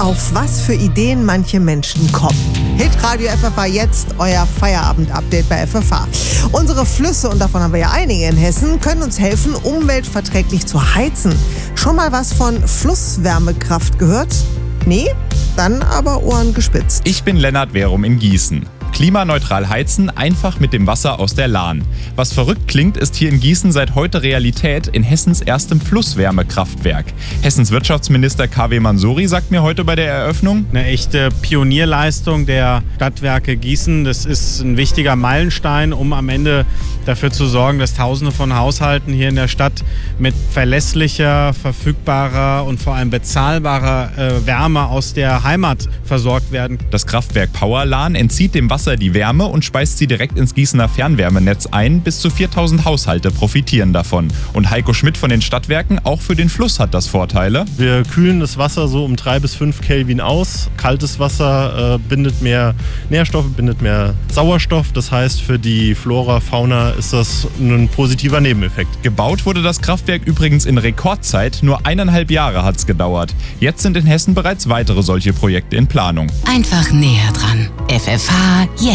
Auf was für Ideen manche Menschen kommen. Hitradio FFH jetzt, euer Feierabend-Update bei FFH. Unsere Flüsse, und davon haben wir ja einige in Hessen, können uns helfen, umweltverträglich zu heizen. Schon mal was von Flusswärmekraft gehört? Nee? Dann aber Ohren gespitzt. Ich bin Lennart Werum in Gießen. Klimaneutral heizen, einfach mit dem Wasser aus der Lahn. Was verrückt klingt, ist hier in Gießen seit heute Realität in Hessens erstem Flusswärmekraftwerk. Hessens Wirtschaftsminister KW Mansouri sagt mir heute bei der Eröffnung: Eine echte Pionierleistung der Stadtwerke Gießen. Das ist ein wichtiger Meilenstein, um am Ende dafür zu sorgen, dass Tausende von Haushalten hier in der Stadt mit verlässlicher, verfügbarer und vor allem bezahlbarer Wärme aus der Heimat versorgt werden. Das Kraftwerk Powerlahn entzieht dem Wasser die Wärme und speist sie direkt ins Gießener Fernwärmenetz ein. Bis zu 4000 Haushalte profitieren davon. Und Heiko Schmidt von den Stadtwerken, auch für den Fluss hat das Vorteile. Wir kühlen das Wasser so um 3 bis 5 Kelvin aus. Kaltes Wasser bindet mehr Nährstoffe, bindet mehr Sauerstoff. Das heißt, für die Flora, Fauna ist das ein positiver Nebeneffekt. Gebaut wurde das Kraftwerk übrigens in Rekordzeit. Nur 1,5 Jahre hat es gedauert. Jetzt sind in Hessen bereits weitere solche Projekte in Planung. Einfach näher dran. FFH